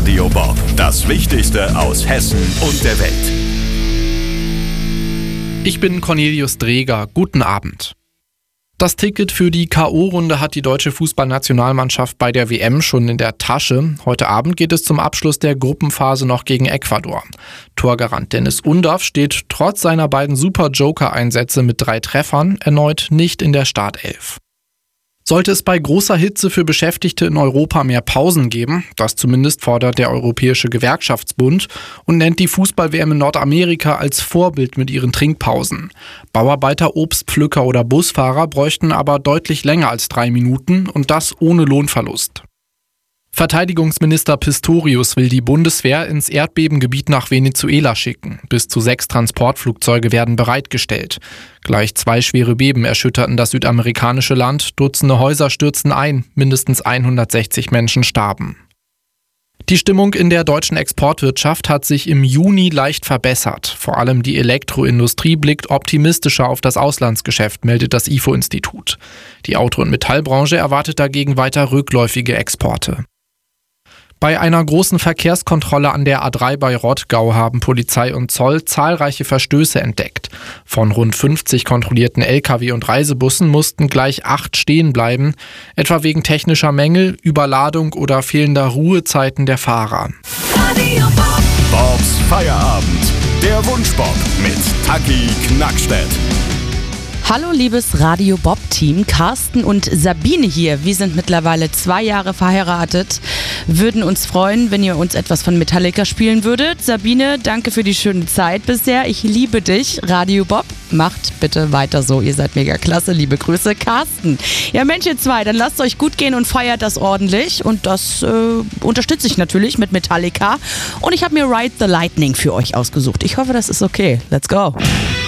Radio Bob. Das Wichtigste aus Hessen und der Welt. Ich bin Cornelius Dreger. Guten Abend. Das Ticket für die K.O.-Runde hat die deutsche Fußballnationalmannschaft bei der WM schon in der Tasche. Heute Abend geht es zum Abschluss der Gruppenphase noch gegen Ecuador. Torgarant Dennis Undaff steht trotz seiner beiden Super-Joker-Einsätze mit 3 Treffern erneut nicht in der Startelf. Sollte es bei großer Hitze für Beschäftigte in Europa mehr Pausen geben, das zumindest fordert der Europäische Gewerkschaftsbund und nennt die Fußball-WM in Nordamerika als Vorbild mit ihren Trinkpausen. Bauarbeiter, Obstpflücker oder Busfahrer bräuchten aber deutlich länger als 3 Minuten und das ohne Lohnverlust. Verteidigungsminister Pistorius will die Bundeswehr ins Erdbebengebiet nach Venezuela schicken. Bis zu 6 Transportflugzeuge werden bereitgestellt. Gleich 2 schwere Beben erschütterten das südamerikanische Land. Dutzende Häuser stürzten ein. Mindestens 160 Menschen starben. Die Stimmung in der deutschen Exportwirtschaft hat sich im Juni leicht verbessert. Vor allem die Elektroindustrie blickt optimistischer auf das Auslandsgeschäft, meldet das IFO-Institut. Die Auto- und Metallbranche erwartet dagegen weiter rückläufige Exporte. Bei einer großen Verkehrskontrolle an der A3 bei Rottgau haben Polizei und Zoll zahlreiche Verstöße entdeckt. Von rund 50 kontrollierten Lkw und Reisebussen mussten gleich 8 stehen bleiben, etwa wegen technischer Mängel, Überladung oder fehlender Ruhezeiten der Fahrer. Bobs Feierabend. Der Wunschbob mit Taki Knackstedt. Hallo liebes Radio Bob Team, Carsten und Sabine hier. Wir sind mittlerweile 2 Jahre verheiratet. Würden uns freuen, wenn ihr uns etwas von Metallica spielen würdet. Sabine, danke für die schöne Zeit bisher. Ich liebe dich, Radio Bob. Macht bitte weiter so, ihr seid mega klasse. Liebe Grüße, Carsten. Ja Mensch, ihr 2, dann lasst euch gut gehen und feiert das ordentlich. Und das unterstütze ich natürlich mit Metallica. Und ich habe mir Ride the Lightning für euch ausgesucht. Ich hoffe, das ist okay. Let's go.